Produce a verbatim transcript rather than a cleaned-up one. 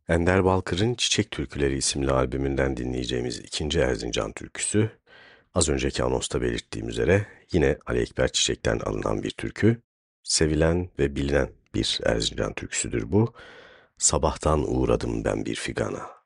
Ender Balkır'ın Çiçek Türküleri isimli albümünden dinleyeceğimiz ikinci Erzincan türküsü, az önceki anonsta belirttiğim üzere yine Ali Ekber Çiçek'ten alınan bir türkü. Sevilen ve bilinen bir Erzincan türküsüdür bu. Sabahtan uğradım ben bir figana.